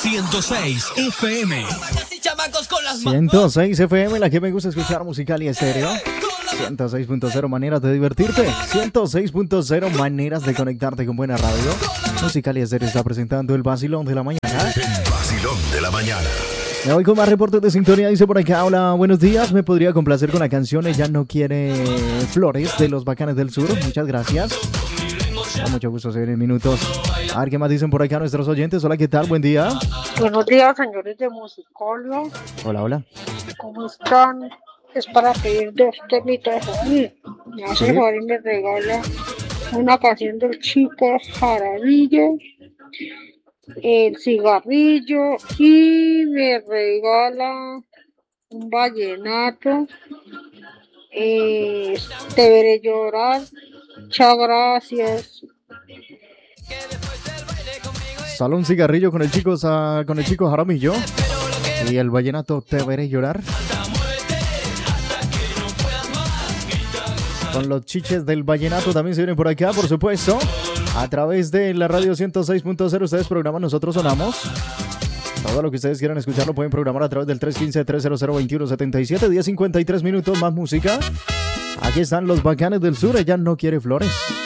106 FM. 106 FM, la que me gusta escuchar, musical y estéreo. 106.0 maneras de divertirte. 106.0 maneras de conectarte con buena radio. Musical y estéreo está presentando el vacilón de la mañana. El vacilón de la mañana. Me voy con más reportes de sintonía. Dice por acá: hola, buenos días. Me podría complacer con la canción Ella no quiere flores de los Bacanes del Sur. Muchas gracias. Con mucho gusto, se vienen minutos. A ver qué más dicen por acá nuestros oyentes. Hola, ¿qué tal? Buen día. Buenos días, señores de Musicolio. Hola, hola. ¿Cómo están? Es para pedir dos temitas a mí. Me hace favor y me regala una canción del Chico Jaramillo, el cigarrillo, y me regala un vallenato. Te veré llorar. Muchas gracias. Solo un cigarrillo con el chico Jaramillo y el vallenato Te veré llorar. Con los chiches del vallenato también se vienen por acá, por supuesto. A través de la radio 106.0 ustedes programan, nosotros sonamos. Todo lo que ustedes quieran escuchar lo pueden programar a través del 315-300-2177. 10:53 minutos, más música. Aquí están los Bacanes del Sur. Ella no quiere flores.